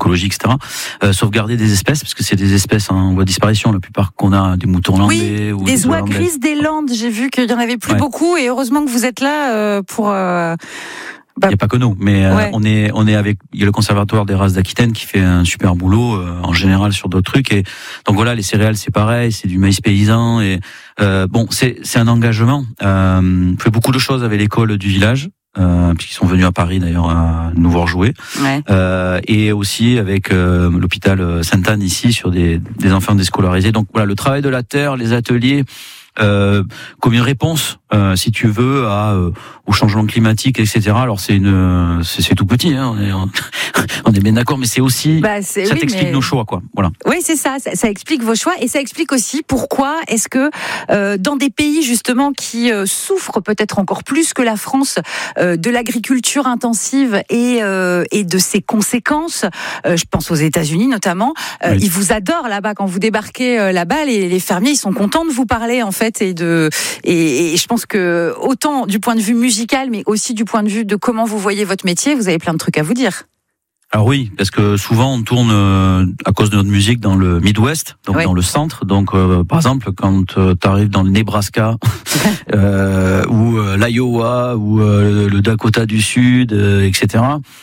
écologie, etc. Sauvegarder des espèces, parce que c'est des espèces en voie de disparition. La plupart qu'on a, des moutons landais. Oui, des oies grises des Landes. J'ai vu qu'il y en avait plus beaucoup, et heureusement que vous êtes là pour. Il n'y a pas que nous, mais on est avec. Il y a le conservatoire des races d'Aquitaine qui fait un super boulot en général sur d'autres trucs. Et donc voilà, les céréales c'est pareil, c'est du maïs paysan et c'est un engagement. On fait beaucoup de choses avec l'école du village. Puisqu'ils sont venus à Paris d'ailleurs à nous voir jouer, et aussi avec l'hôpital Sainte-Anne ici sur des enfants déscolarisés. Donc voilà, le travail de la terre, les ateliers. Comme une réponse, si tu veux, au changement climatique, etc. Alors c'est tout petit, hein, on est bien d'accord, mais c'est aussi, ça explique nos choix, quoi. Voilà. Oui, c'est ça explique vos choix, et ça explique aussi pourquoi est-ce que dans des pays justement qui souffrent peut-être encore plus que la France de l'agriculture intensive et de ses conséquences, je pense aux États-Unis notamment, ils vous adorent là-bas quand vous débarquez là-bas, les fermiers ils sont contents de vous parler en fait. Et je pense que autant du point de vue musical, mais aussi du point de vue de comment vous voyez votre métier, vous avez plein de trucs à vous dire. Alors oui, parce que souvent on tourne à cause de notre musique dans le Midwest, donc dans le centre. Donc par exemple, quand tu arrives dans le Nebraska ou l'Iowa ou le Dakota du Sud, etc.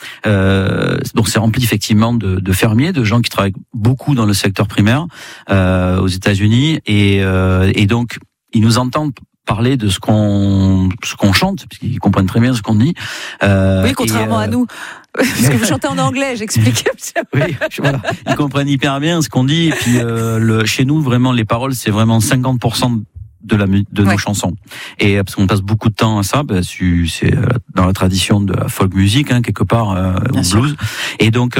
Donc c'est rempli effectivement de fermiers, de gens qui travaillent beaucoup dans le secteur primaire aux États-Unis, et donc ils nous entendent parler de ce qu'on chante, parce qu'ils comprennent très bien ce qu'on dit. Oui, contrairement à nous. Parce que vous chantez en anglais, j'explique. Oui, voilà. Ils comprennent hyper bien ce qu'on dit. Et puis, chez nous, vraiment, les paroles, c'est vraiment 50% de nos chansons. Et parce qu'on passe beaucoup de temps à ça, c'est dans la tradition de la folk music, hein, quelque part, au blues. Et donc,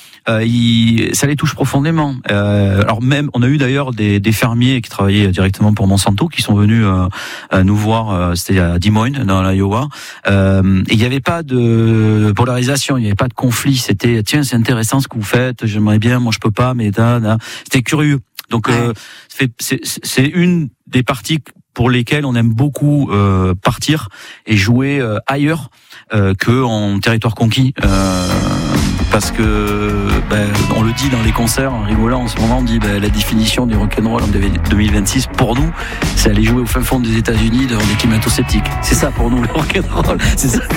ça les touche profondément. Alors même, on a eu d'ailleurs des fermiers qui travaillaient directement pour Monsanto qui sont venus nous voir. C'était à Des Moines, dans l'Iowa. Et il n'y avait pas de polarisation, il n'y avait pas de conflit. C'était tiens, c'est intéressant ce que vous faites. J'aimerais bien, moi je peux pas, mais c'était curieux. Donc c'est une des parties pour lesquelles on aime beaucoup partir et jouer ailleurs que en territoire conquis. Parce que on le dit dans les concerts en rigolant en ce moment, on dit la définition du rock'n'roll en 2026 pour nous, c'est aller jouer au fin fond des États-Unis devant des climato-sceptiques. C'est ça pour nous le rock'n'roll, c'est ça.